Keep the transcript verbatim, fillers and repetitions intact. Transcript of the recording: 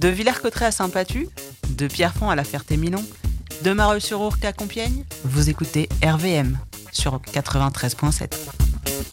De Villers-Cotterêts à Saint-Patu, de Pierrefonds à La Ferté-Milon, de Marolles-sur-Ourcq à Compiègne, vous écoutez R V M sur quatre-vingt-treize virgule sept.